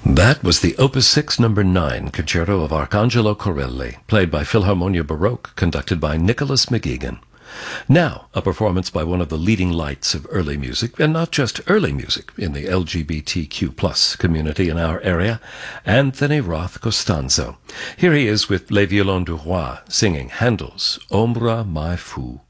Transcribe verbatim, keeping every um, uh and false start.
That was the Opus six number nine Concerto of Arcangelo Corelli, played by Philharmonia Baroque, conducted by Nicholas McGeegan. Now, a performance by one of the leading lights of early music, and not just early music, in the L G B T Q plus community in our area, Anthony Roth Costanzo. Here he is with Les Violons du Roi, singing Handel's Ombra Mai Fu.